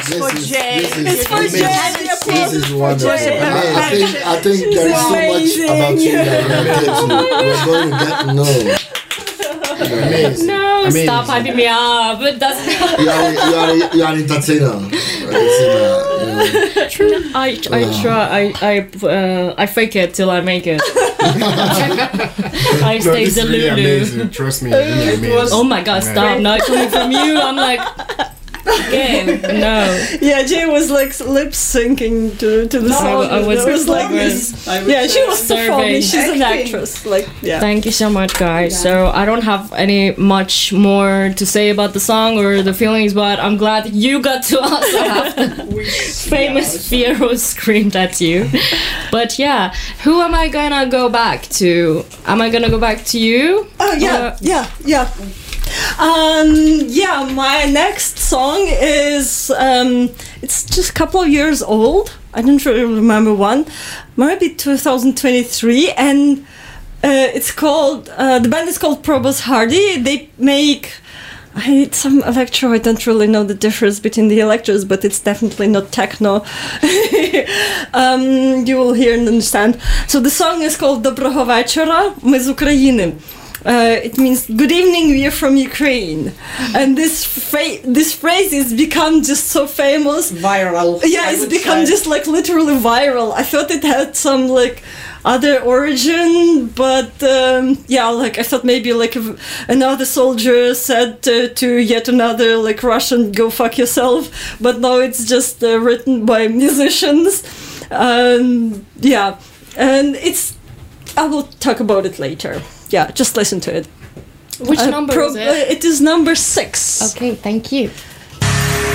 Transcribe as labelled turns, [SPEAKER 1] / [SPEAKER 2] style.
[SPEAKER 1] It's for Jay.
[SPEAKER 2] It's for Jay.
[SPEAKER 3] This is wonderful. I think there is so much about you that we're going to get to know.
[SPEAKER 2] Amazing.
[SPEAKER 4] No, stop hyping me up. It doesn't.
[SPEAKER 3] You are an entertainer.
[SPEAKER 4] I try. I fake it till I make it. I stay
[SPEAKER 2] This is really
[SPEAKER 4] Zulu.
[SPEAKER 2] amazing. Trust me, really amazing.
[SPEAKER 4] Oh my god, stop. Now it's coming from you. I'm like, okay, no.
[SPEAKER 1] Yeah, Jay was like lip syncing to the song.
[SPEAKER 4] I was
[SPEAKER 1] It was like
[SPEAKER 4] performing.
[SPEAKER 1] yeah, she was
[SPEAKER 4] Serving.
[SPEAKER 1] performing. She's an
[SPEAKER 5] Acting.
[SPEAKER 1] actress. Like yeah.
[SPEAKER 4] Thank you so much, guys. So I don't have any much more to say about the song or the feelings, but I'm glad you got to also have the famous Fiero screamed at you. But yeah, who am I gonna go back to? Am I gonna go back to you?
[SPEAKER 1] Oh yeah, yeah. Yeah, my next song is it's just a couple of years old. I don't really remember when, maybe 2023, and it's called the band is called Probus Hardy. They make some electro. I don't really know the difference between the electros, but it's definitely not techno. You will hear and understand. So the song is called Доброго вечора, ми з України. It means good evening, we are from Ukraine, and this phrase has become just so famous.
[SPEAKER 5] Viral.
[SPEAKER 1] Yeah, it's become just like literally viral. I thought it had some like other origin, but yeah, like I thought maybe like if another soldier said to yet another like Russian, go fuck yourself, but no, it's just written by musicians. Yeah, and I will talk about it later. Yeah, just listen to it.
[SPEAKER 4] Which number is it?
[SPEAKER 1] It is number 6.
[SPEAKER 4] Okay, thank you.